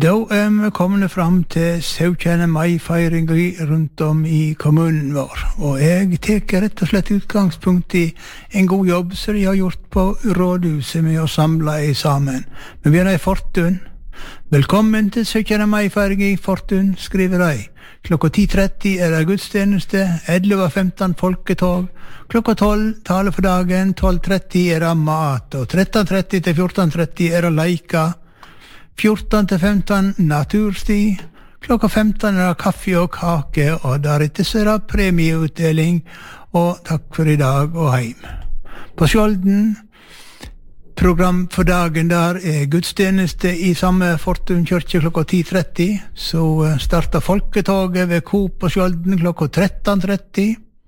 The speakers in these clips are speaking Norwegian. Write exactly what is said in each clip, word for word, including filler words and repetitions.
Da er vi kommet fram til syvogtjuende mai-feiring rundt om i kommunen vår, og jeg teker rett og slett utgangspunkt i en god jobb som de har gjort på rådhuset med å samle i sammen. Vi begynner i Fortun. Velkommen til syvogtjuende mai-feiring i Fortun, skriver de. Klokka ti tretti er det gudstjeneste, elleve femten folketog, klokka tolv tale for dagen, tolv tretti er det mat, og tretten tretti til fjorten tretti er det leika, fjorten til femten natursti, klokka femten er det kaffe og kake, og deretter så er det premieutdeling, og takk for i dag og heim. På Skjolden, program for dagen der er gudstjeneste i samme Fortun kyrkje klokka ti tretti, så starter folketoget ved Coop på Skjolden klokka tretten tretti.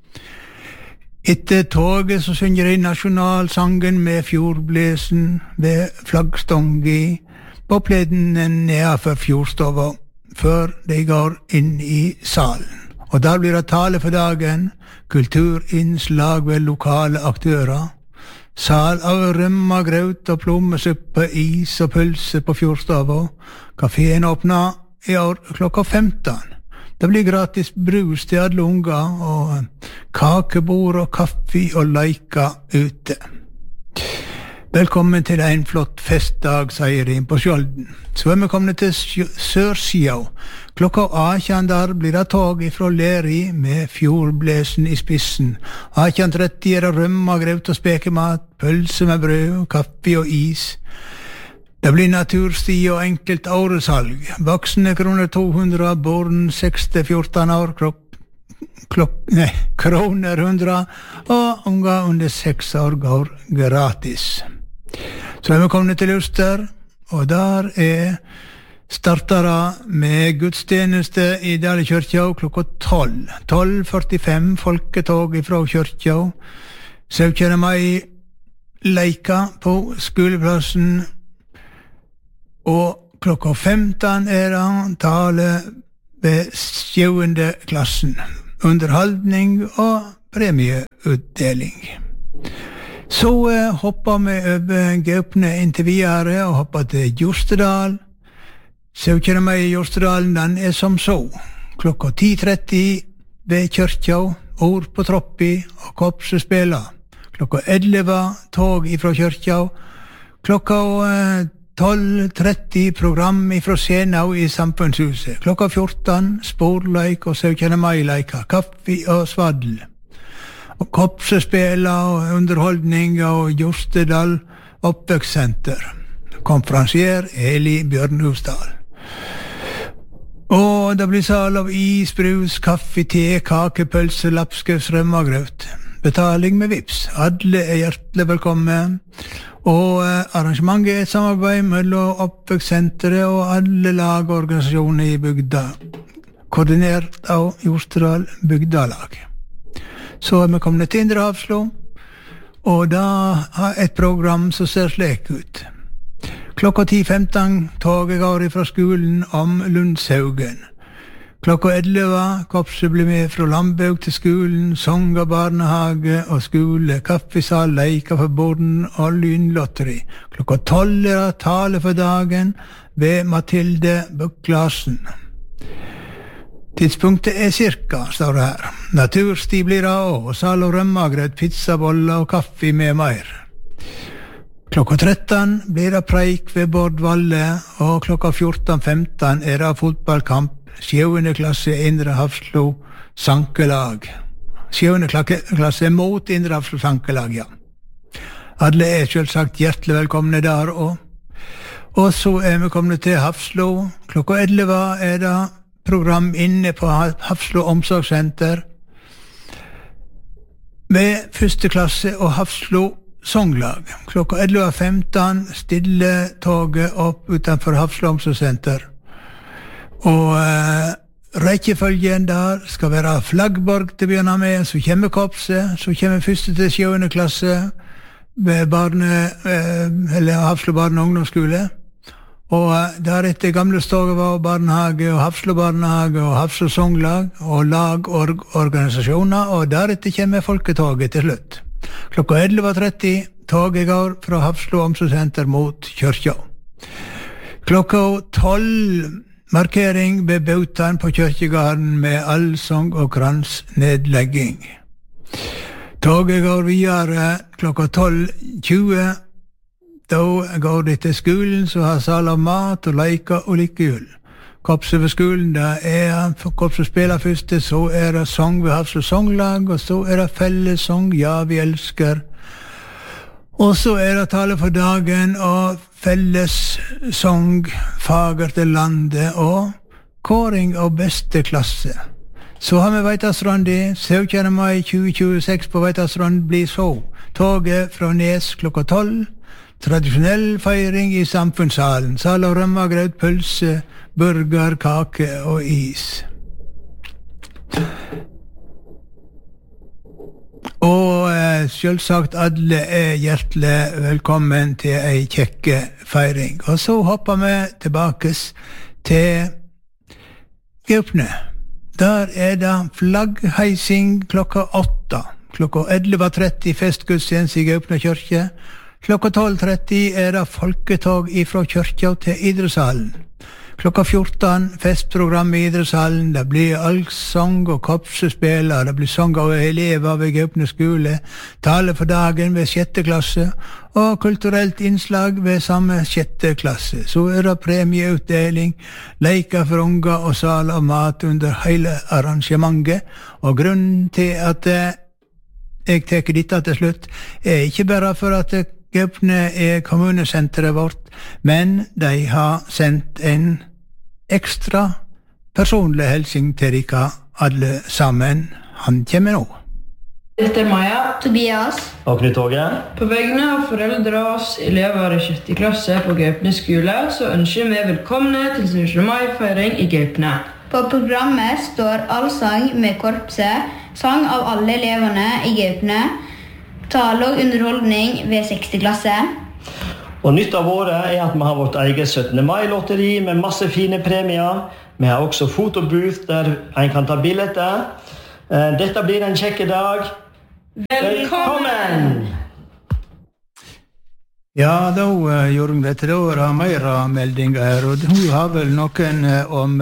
Etter toget så synger de nasjonalsangen med fjordblesen ved flaggstångi på pleden nedenfor fjordstova, før de går inn i salen. Og der blir det tale for dagen, kulturinnslag ved lokale aktører, sal av rømma, graut og plommesuppe, is og pølse på fjordstova. Kaféen åpner i år klokka femten. Det blir gratis brus til alle unger, og kakebord og kaffe og leika ute. Velkommen til en flott festdag, sier de på Skjolden. Så er vi kommet til Sørsida. Klokka atten der blir det tog fra Leri med fjordblesen i spissen. atten tretti er det rømma, graut og spekemat, pølse med brød, kaffe og is. Det blir natursti og enkelt åresalg. Voksne kroner to hundre, barn seks til fjorten år, klokk Klok, nei, kroner hundre, og unger under seks år går gratis. Så er vi kommet til Luster, og der er startere med gudstjeneste i Dale kyrkja klokka tolv. tolv førtifem folketog fra kyrkja. syvogtjuende mai leika på skoleplassen, og klokka femten er det tale ved sjuende klassen. Underholdning og premieutdeling. Så eh, hopper vi over Gaupne inntil videre og hopper til Jostedal. syvogtjuende mai i Jostedalen, den er som så. Klokka ti tretti ved kyrkja, ord på troppi og kopsespiller. Klokka elleve tog ifra kyrkja. Klokka eh, tolv tretti program ifra Senau i Samfunnshuset. Klokka fjorten sporleik og syvogtjuende mai-leika, kaffe og svaddel. Og kopsespela og underholdning og Jostedal oppvekssenter. Konferansier Eli Bjørnhusdal. Og det blir sal av is, brus, kaffe, te, kake, pølse, lapskaus, rømmagrøt. Betaling med vips. Alle er hjertelig velkommen. Og arrangementet er et samarbeid mellom oppvekssenteret og alle lag og organisasjoner i bygda, koordinert av Jostedal bygdalag. Så er vi kommet til Indre Hafslo, og da har et program som ser slik ut. Klokka ti femten toget går fra skolen om Lundshaugen. Klokka elleve kopset blir med fra Lambaug til skolen, sanger, barnehage og skole, kaffesal, leika for borden og lynlotteri. Klokka tolv er det tale for dagen ved Mathilde Bukklasen. Tidspunktet er cirka, står det her. Natursti blir det også, og sal og rømmagrøt, pizza, boller og kaffe med mer. Klokka tretten blir det preik ved Bård Valle, og klokka fjorten femten er det fotballkamp, sjuende klasse Indre Hafslo sankelag. Sjuende klasse mot Indre Hafslo sankelag, ja. Alle er selvsagt hjertelig velkomne der også. Og så er vi kommet til Hafslo. Klokka elleve er det program inne på Hafslo omsorgssenter med første klasse og Hafslo songlag. Klokka elleve femten stille toget opp utenfor Hafslo omsorgssenter. Og uh, rekkefølgen der skal være Flaggborg til å begynne med, så kommer Kopset, så kommer første til sjuende klasse ved barne, uh, eller Hafslo barne- og ungdomsskole. Og uh, deretter gamle Stogeva barnehage og Hafslo barnehage og Hafslo songlag og lag og organisasjoner, og deretter kommer folketoget til slutt. Klokka elleve tretti toget går fra Hafslo omsorgssenter mot kyrkja. Klokka tolv markering ved Bautan på Kyrkjegarden med allsang og kransnedlegging. Toget går videre klokka tolv tjue. Da går det til skolen, så har sal av mat og leker og likehjul. Korpset ved skolen, det er for korpset spiller først, så er det sang ved Hafslo Songlag, og så er det fellesang, ja, vi elsker. Og så er det tale for dagen, og fellessang, fager til landet, og kåring av beste klasse. Så har vi Veitastrand i, syvende mai tjue tjueseks på Veitastrand blir så. Toget fra Nes klokka tolv, tradisjonell feiring i samfunnssalen, sal av rømmer, grøt, pølse, burger, kake og is. Og eh, selvsagt alle er hjertelig velkommen til ei kjekke feiring. Og så hopper vi tilbake til Gaupne. Der er det flaggheising klokka åtta. Klokka elleve tretti festgudstjeneste i Gaupne kyrkje. Klokka tolv tretti er det folketog ifra kyrkja til idrettshallen. Klokka fjorten festprogram i idrettshallen. Det blir allsang og korpsspill. Det blir sang av elever ved Gaupne skole. Tale for dagen ved sjette klasse. Og kulturelt innslag ved samme sjette klasse. Så er det premieutdeling, leker for unger og sal av mat under hele arrangementet. Og grunnen til at jeg tar dette til slutt, er ikke bare for at Gaupne er kommunesenteret vårt, men de har sendt en ekstra personlig helsing til dere alle sammen. Han kommer nå. Dette er Maja, Tobias og Knut Åge. På vegne av foreldre og oss elever i sjette klasse på Gaupne skole, så ønsker vi velkomne til syvende mai-feiring i Gaupne. På programmet står allsang med korpset, sang av alle eleverne i Gaupne, tale og underholdning ved sjette klasse. Og nytt av året er at vi har vårt eget syttende mai-lotteri med masse fine premier. Vi har også fotobooth der en kan ta bilder. Dette blir en kjekke dag. Velkommen! Ja, da gjorde vi dette. Da er det mer meldinger her, og hun har vel noen om,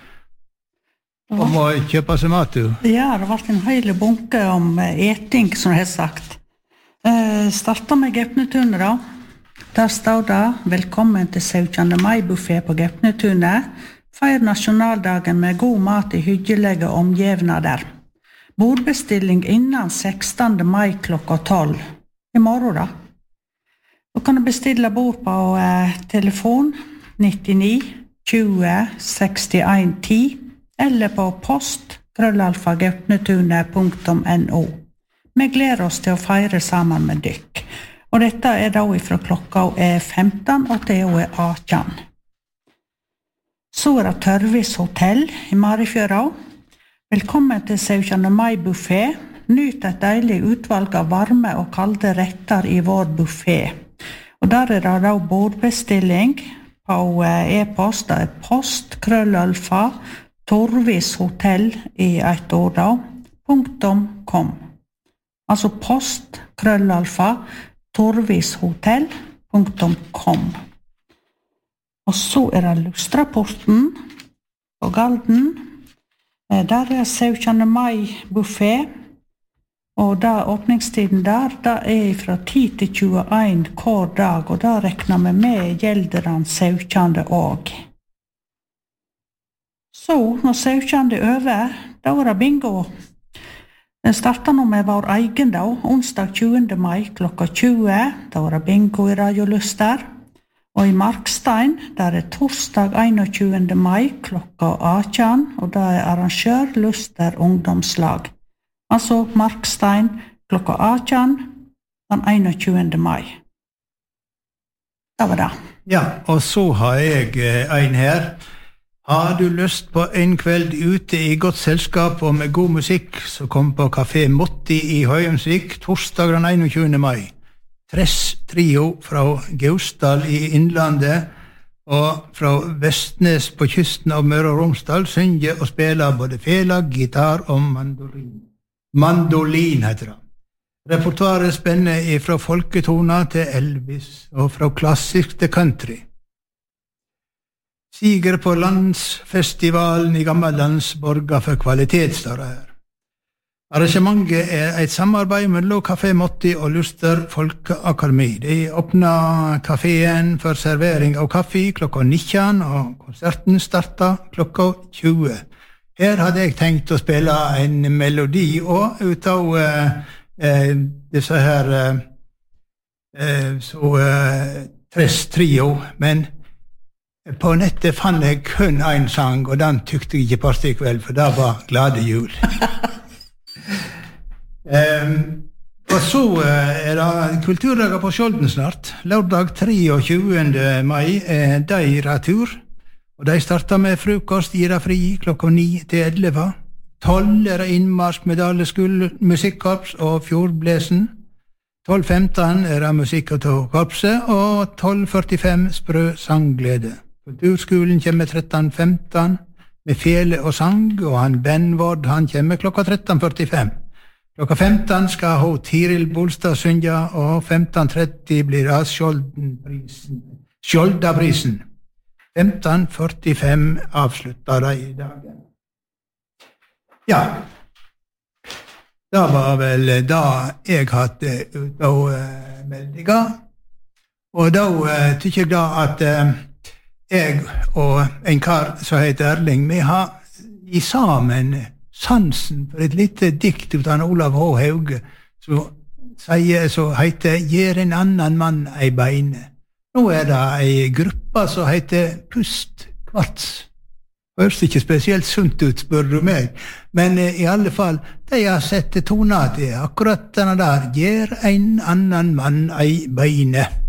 om å kjøpe seg mat, du? Ja, det har vært en hele bunke om eting, som jeg har sagt. Uh, starter med Gaupnetunet da. Der står det velkommen til syvende mai-buffé på Gaupnetunet. Feir nasjonaldagen med god mat i hyggelige omgivnader. Bordbestilling innan sekstende mai klokka tolv. I morgen da. Du kan bestille bord på uh, telefon nittini tjue sekstien ti eller på post krøllalfa gaupnetunet punktum no. Vi gleder oss til å feire sammen med dykk. Og dette er da fra klokka er femten og til er atten. Så er det Tørvis hotell i Marifjøra. Velkommen til syvende mai-buffé. Nyt et deilig utvalg av varme og kalde retter i vår buffé. Og der er det da bordbestilling på e-post. Det er post, krøllalfa, Torvis hotell i et ord da, punktum kom. Altså post, krøllalfa, torvishotell punktum com. Og så er det Lustrapporten på Galden. Der er syvende mai-buffé, og da åpningstiden der, da er fra ti til tjueen hver dag, og da rekner vi med gjelderen syvende òg. Så, når syvende er over, da er det bingo. Den starter nå med vår egen dag, onsdag tjuende mai klokka tjue, da er det bingo i Radio Luster. Og i Markstein, der er torsdag einogtjuende mai klokka atten, og da er arrangør Luster ungdomslag. Altså Markstein klokka atten, den einogtjuende mai. Det var det. Ja, og så har jeg en her. Har du lyst på en kveld ute i godt selskap og med god musikk, så kom på Café Motti i Høyemsvik torsdag den einogtjuende mai. Tress trio fra Gausdal i Innlandet og fra Vestnes på kysten av Møre og Romsdal synger og spiller både fela, gitar og mandolin. Mandolin heter det. Repertoaret spenner fra folketoner til Elvis og fra klassisk til country. Siger på landsfestivalen i Gammellandsborga for kvalitet, står det her. Arrangementet er et samarbeid mellom Kafé Motti og Luster Folkeakademi. De åpner kaféen for servering av kaffe klokka nitten, og konserten starter klokka tjue. Her hadde jeg tenkt å spille en melodi og ut av uh, uh, disse her uh, uh, så uh, Tres Trio, men på nettet fant jeg kun en sang, og den tykte jeg ikke passet i kveld, for det var Glade jul. um, og så uh, er det kulturdager på Skjolden snart. Lørdag tjuetre mai er de retur. Og de starter med frokost, gir det fri klokka ni til elleve. Tolv er det innmarsk med Daleskull musikkorps og Fjordblesen. Tolv femten er det musikk av korpset, og tolv førtifem sprø sangglede. Kulturskolen kommer tretten femten med fele og sang, og han Benvord han kommer klokka tretten førtifem. Klokka femten skal hun Tiril Bolstad synge, og femten tretti blir det Skjoldenprisen. Skjoldaprisen. femten førtifem avslutter de i dagen. Ja, det var vel da jeg hadde ut av uh, meldinger. Og da uh, tykker jeg da at uh, jeg og en kar som heter Erling, vi har i sammen sansen for et lite dikt ut av Olav H. Hauge, som sier, så heter «Gjer en annan mann ei beine». Nå er det en gruppe som heter Pust Kvarts. Det høres ikke spesielt sunt ut, spør du meg, men eh, i alle fall, de har sett toner til akkurat denne der, «Gjer en annan mann ei beine».